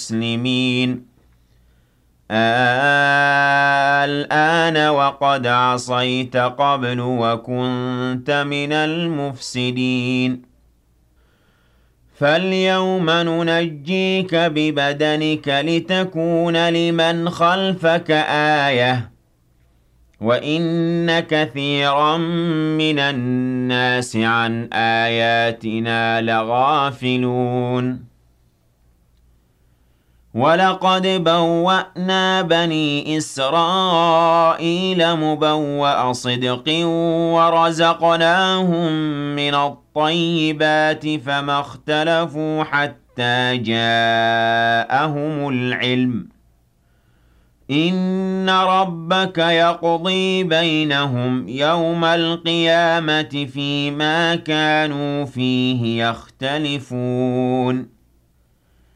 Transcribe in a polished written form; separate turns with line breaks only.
المسلمين الآن وقد عصيت قبل وكنت من المفسدين فاليوم ننجيك ببدنك لتكون لمن خلفك آية وإن كثيرا من الناس عن آياتنا لغافلون ولقد بوأنا بني إسرائيل مبوأ صدق ورزقناهم من الطيبات فما اختلفوا حتى جاءهم العلم إن ربك يقضي بينهم يوم القيامة فيما كانوا فيه يختلفون